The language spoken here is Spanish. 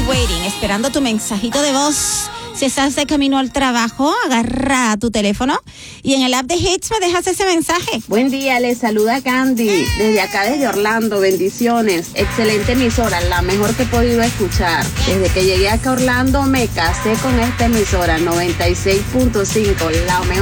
waiting, esperando tu mensajito de voz. Si estás de camino al trabajo, agarra tu teléfono y en el app de Hits me dejas ese mensaje. Buen día, les saluda Candy, desde acá desde Orlando, bendiciones. Excelente emisora, la mejor que he podido escuchar. Desde que llegué acá a Orlando me casé con esta emisora, 96.5, la mejor.